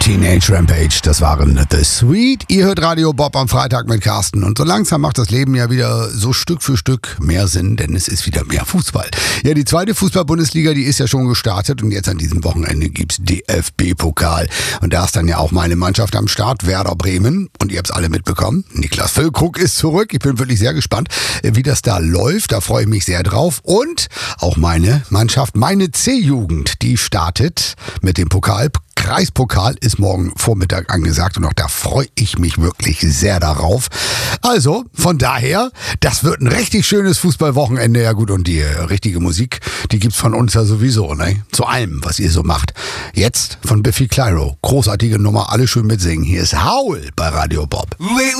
Teenage Rampage, das waren The Sweet. Ihr hört Radio Bob am Freitag mit Carsten. Und so langsam macht das Leben ja wieder so Stück für Stück mehr Sinn, denn es ist wieder mehr Fußball. Ja, die zweite Fußball-Bundesliga, die ist ja schon gestartet und jetzt an diesem Wochenende gibt's DFB-Pokal. Und da ist dann ja auch meine Mannschaft am Start, Werder Bremen. Und ihr habt's alle mitbekommen, Niklas Füllkrug ist zurück. Ich bin wirklich sehr gespannt, wie das da läuft. Da freue ich mich sehr drauf. Und auch meine Mannschaft, meine C-Jugend, die startet mit dem Pokal. Kreispokal ist morgen Vormittag angesagt und auch da freue ich mich wirklich sehr darauf. Also, von daher, das wird ein richtig schönes Fußballwochenende. Ja gut, und die richtige Musik, die gibt's von uns ja sowieso, ne? Zu allem, was ihr so macht. Jetzt von Biffy Clyro. Großartige Nummer, alle schön mitsingen. Hier ist Howl bei Radio Bob.